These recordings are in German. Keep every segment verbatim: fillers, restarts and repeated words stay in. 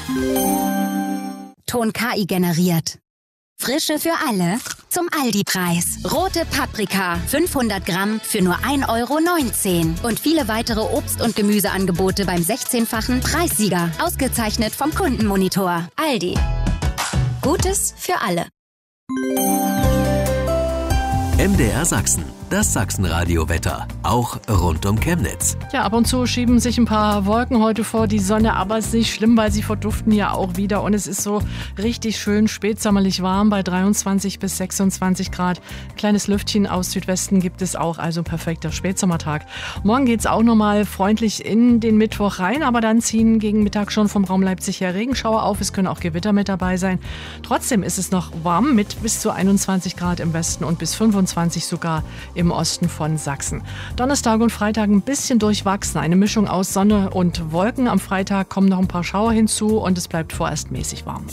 Ton K I generiert. Frische für alle zum Aldi-Preis. Rote Paprika, fünfhundert Gramm für nur ein Euro neunzehn. Und viele weitere Obst- und Gemüseangebote beim sechzehnfachen Preissieger. Ausgezeichnet vom Kundenmonitor. Aldi. Gutes für alle. M D R Sachsen, das Sachsenradio-Wetter, auch rund um Chemnitz. Ja, ab und zu schieben sich ein paar Wolken heute vor die Sonne, aber es ist nicht schlimm, weil sie verduften ja auch wieder. Und es ist so richtig schön spätsommerlich warm bei dreiundzwanzig bis sechsundzwanzig Grad. Kleines Lüftchen aus Südwesten gibt es auch, also perfekter Spätsommertag. Morgen geht es auch nochmal freundlich in den Mittwoch rein, aber dann ziehen gegen Mittag schon vom Raum Leipzig her Regenschauer auf. Es können auch Gewitter mit dabei sein. Trotzdem ist es noch warm mit bis zu einundzwanzig Grad im Westen und bis fünfundzwanzig sogar im Osten von Sachsen. Donnerstag und Freitag ein bisschen durchwachsen. Eine Mischung aus Sonne und Wolken. Am Freitag kommen noch ein paar Schauer hinzu und es bleibt vorerst mäßig warm.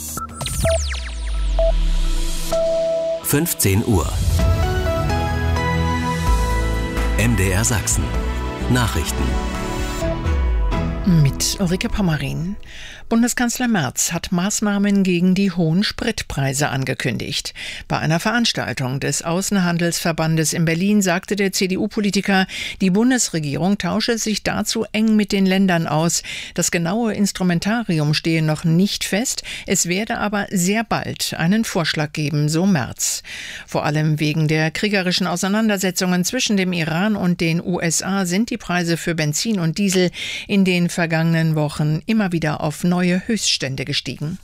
fünfzehn Uhr. M D R Sachsen. Nachrichten. Mit Ulrike Pommerin. Bundeskanzler Merz hat Maßnahmen gegen die hohen Spritpreise angekündigt. Bei einer Veranstaltung des Außenhandelsverbandes in Berlin sagte der C D U-Politiker, die Bundesregierung tausche sich dazu eng mit den Ländern aus. Das genaue Instrumentarium stehe noch nicht fest, es werde aber sehr bald einen Vorschlag geben, so Merz. Vor allem wegen der kriegerischen Auseinandersetzungen zwischen dem Iran und den U S A sind die Preise für Benzin und Diesel in den vergangenen Wochen immer wieder auf neue Höchststände gestiegen.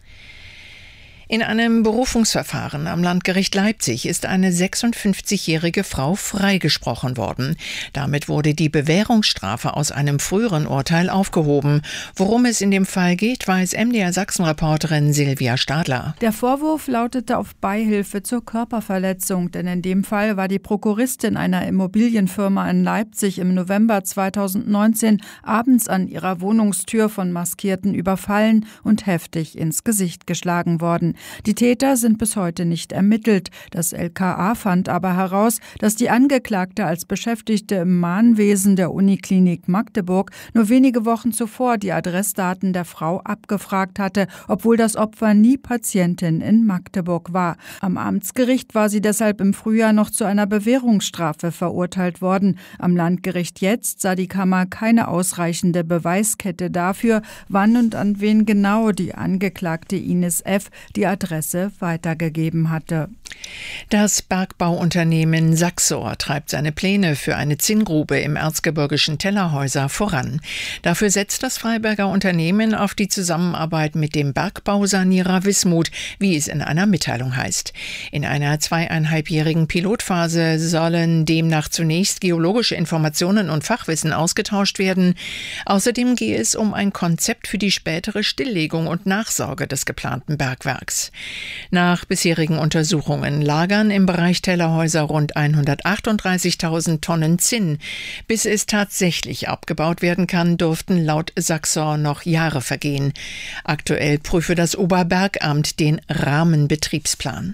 In einem Berufungsverfahren am Landgericht Leipzig ist eine sechsundfünfzigjährige Frau freigesprochen worden. Damit wurde die Bewährungsstrafe aus einem früheren Urteil aufgehoben. Worum es in dem Fall geht, weiß M D R Sachsen-Reporterin Silvia Stadler. Der Vorwurf lautete auf Beihilfe zur Körperverletzung, denn in dem Fall war die Prokuristin einer Immobilienfirma in Leipzig im November zweitausendneunzehn abends an ihrer Wohnungstür von Maskierten überfallen und heftig ins Gesicht geschlagen worden. Die Täter sind bis heute nicht ermittelt. Das L K A fand aber heraus, dass die Angeklagte als Beschäftigte im Mahnwesen der Uniklinik Magdeburg nur wenige Wochen zuvor die Adressdaten der Frau abgefragt hatte, obwohl das Opfer nie Patientin in Magdeburg war. Am Amtsgericht war sie deshalb im Frühjahr noch zu einer Bewährungsstrafe verurteilt worden. Am Landgericht jetzt sah die Kammer keine ausreichende Beweiskette dafür, wann und an wen genau die Angeklagte Ines F. die Adresse weitergegeben hatte. Das Bergbauunternehmen Saxor treibt seine Pläne für eine Zinngrube im erzgebirgischen Tellerhäuser voran. Dafür setzt das Freiberger Unternehmen auf die Zusammenarbeit mit dem Bergbausanierer Wismut, wie es in einer Mitteilung heißt. In einer zweieinhalbjährigen Pilotphase sollen demnach zunächst geologische Informationen und Fachwissen ausgetauscht werden. Außerdem gehe es um ein Konzept für die spätere Stilllegung und Nachsorge des geplanten Bergwerks. Nach bisherigen Untersuchungen lagern im Bereich Tellerhäuser rund hundertachtunddreißigtausend Tonnen Zinn. Bis es tatsächlich abgebaut werden kann, dürften laut Saxor noch Jahre vergehen. Aktuell prüfe das Oberbergamt den Rahmenbetriebsplan.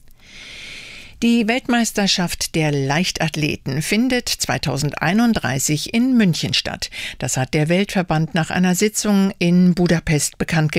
Die Weltmeisterschaft der Leichtathleten findet zweitausendeinunddreißig in München statt. Das hat der Weltverband nach einer Sitzung in Budapest bekannt gegeben.